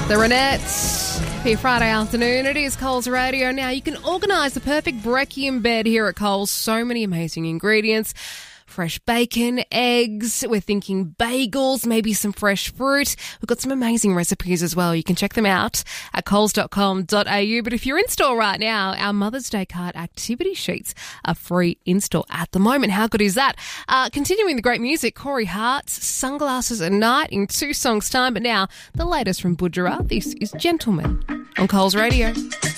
The Ronettes. Happy Friday afternoon. It is Coles Radio. Now, you can organise the perfect brekkie in bed here at Coles. So many amazing ingredients. Fresh bacon, eggs, we're thinking bagels, maybe some fresh fruit. We've got some amazing recipes as well. You can check them out at coles.com.au. But if you're in store right now, our Mother's Day card activity sheets are free in store at the moment. How good is that? Continuing the great music, Corey Hart's Sunglasses at Night in 2 songs' time. But now, the latest from Budjerah. This is Gentleman on Coles Radio.